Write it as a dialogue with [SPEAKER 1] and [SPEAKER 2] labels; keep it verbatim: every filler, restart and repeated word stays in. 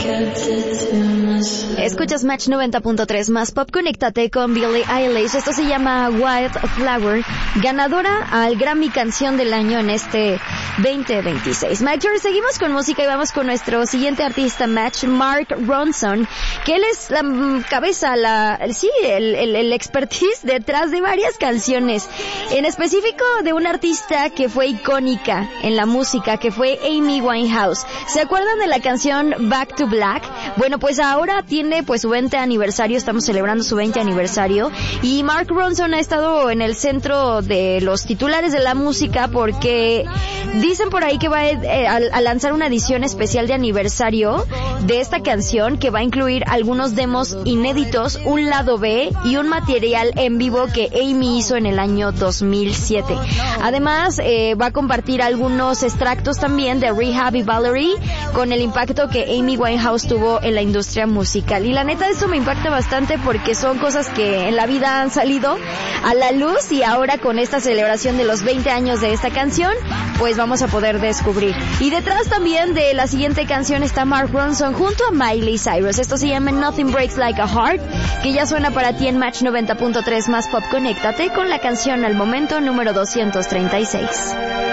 [SPEAKER 1] Escuchas Match noventa punto tres más Pop. Conéctate con Billie Eilish. Esto se llama Wildflower, ganadora al Grammy Canción del Año en este veinte veintiséis. Mike George, seguimos con música y vamos con nuestro siguiente artista, Match, Mark Ronson, que él es la cabeza, la sí, el, el, el expertise detrás de varias canciones, en específico de una artista que fue icónica en la música, que fue Amy Winehouse. ¿Se acuerdan de la canción Back to Black? Bueno, pues ahora tiene pues su veinte aniversario, estamos celebrando su veinte aniversario, y Mark Ronson ha estado en el centro de los titulares de la música porque dicen por ahí que va eh, a, a lanzar una edición especial de aniversario de esta canción que va a incluir algunos demos inéditos, un lado B y un material en vivo que Amy hizo en el año dos mil siete. Además, eh, va a compartir algunos extractos también de Rehab y Valerie con el impacto que Amy Winehouse tuvo en la industria musical. Y la neta, eso me impacta bastante porque son cosas que en la vida han salido a la luz y ahora con esta celebración de los veinte años de esta canción, pues vamos a poder descubrir. Y detrás también de la siguiente canción está Mark Ronson junto a Miley Cyrus. Esto se llama Nothing Breaks Like a Heart, que ya suena para ti en Match noventa punto tres más Pop. Conéctate con la canción al momento número doscientos treinta y seis.